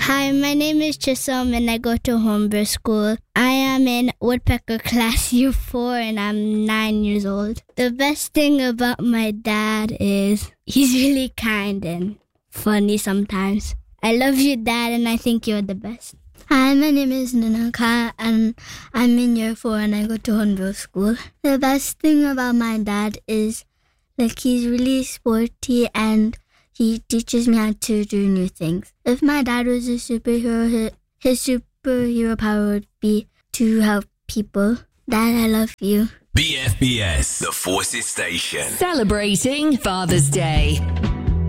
Hi, my name is Chisom and I go to Homebrew School. I am in Woodpecker Class U4 and I'm 9 years old. The best thing about my dad is he's really kind and funny sometimes. I love you, Dad, and I think you're the best. Hi, my name is Nanaka and I'm in year 4 and I go to Hornbill School. The best thing about my dad is he's really sporty and he teaches me how to do new things. If my dad was a superhero, his superhero power would be to help people. Dad, I love you. BFBS, the Forces Station. Celebrating Father's Day.